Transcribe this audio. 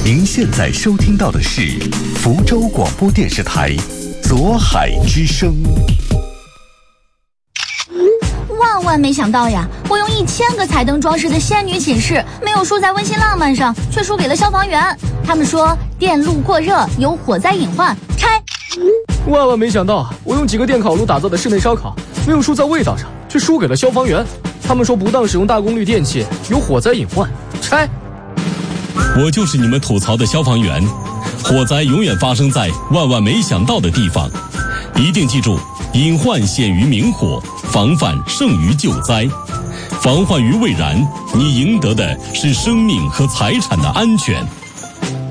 您现在收听到的是福州广播电视台左海之声。 万没想到呀，我用1000个彩灯装饰的仙女寝室，没有输在温馨浪漫上，却输给了消防员。他们说电路过热有火灾隐患，拆。 万没想到，我用几个电烤炉打造的室内烧烤，没有输在味道上，却输给了消防员。他们说不当使用大功率电器有火灾隐患，拆。 我就是你们吐槽的消防员，火灾永远发生在万没想到的地方，一定记住，隐患显于明火，防范胜于救灾。防患于未然，你赢得的是生命和财产的安全。